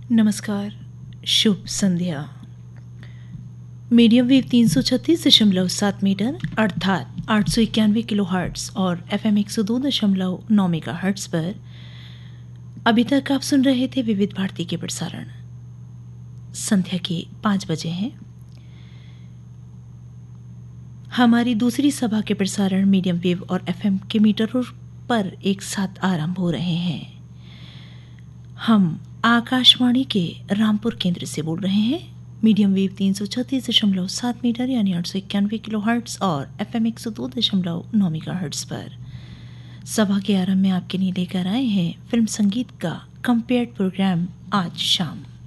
नमस्कार, शुभ संध्या। Medium wave 336.7 metre अर्थात 891 kilo hertz और FM 102.9 मेगा हर्ट्ज़ पर अभी तक आप सुन रहे थे विविध भारती के प्रसारण। संध्या के 5 बजे हैं। हमारी दूसरी सभा के प्रसारण मीडियम वेव और FM के मीटरों पर एक साथ आरंभ हो रहे हैं। हम आकाशवाणी के रामपुर केंद्र से बोल रहे हैं। मीडियम वेव 336.7 मीटर यानी 891 किलो हर्ट्ज़ और FM 102.9 मेगा हर्ट्ज़ पर सभा के आरंभ में आपके लिए लेकर आए हैं फिल्म संगीत का कंपेयर्ड प्रोग्राम आज शाम।